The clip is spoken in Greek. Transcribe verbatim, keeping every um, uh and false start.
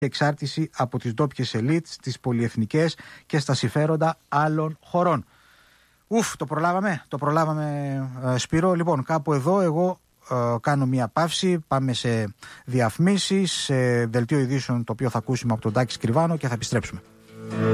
εξάρτηση από τις ντόπιες ελίτ, τις πολυεθνικές και στα συμφέροντα άλλων χωρών. Ουφ, το προλάβαμε, το προλάβαμε ε, Σπύρο. Λοιπόν, κάπου εδώ εγώ ε, κάνω μία παύση, πάμε σε διαφημίσεις, σε δελτίο ειδήσεων το οποίο θα ακούσουμε από τον Τάκη Σκριβάνο και θα επιστρέψουμε.